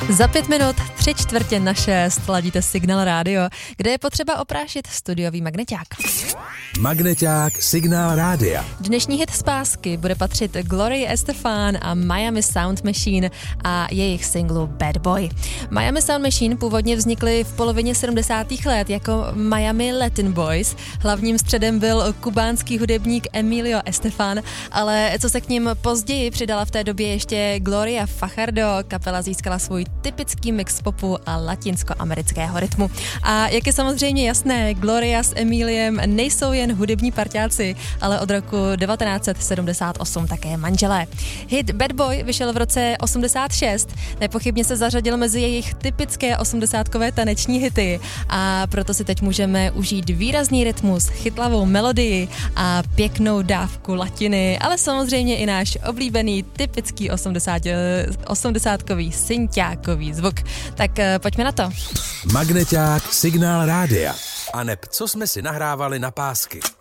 Za 5 minut 3:45 ladíte Signál Rádio, kde je potřeba oprášit studiový magneťák. Magneťák Signál Rádia. Dnešní hit z pásky bude patřit Glorii Estefan a Miami Sound Machine a jejich singlu Bad Boy. Miami Sound Machine původně vznikly v polovině 70. let jako Miami Latin Boys. Hlavním středem byl kubánský hudebník Emilio Estefan, ale co se k ním později přidala v té době ještě Gloria Fajardo, kapela získala svůj typický mix popu a latinskoamerického rytmu. A jak je samozřejmě jasné, Gloria s Emiliem nejsou jen hudební parťáci, ale od roku 1978 také manželé. Hit Bad Boy vyšel v roce 86, nepochybně se zařadil mezi jejich typické 80kové taneční hity a proto si teď můžeme užít výrazný rytmus, chytlavou melodii a pěknou dávku latiny, ale samozřejmě i náš oblíbený typický 80kový synťákový zvuk. Tak pojďme na to. Magneťák Signál Rádia. A neb, co jsme si nahrávali na pásky.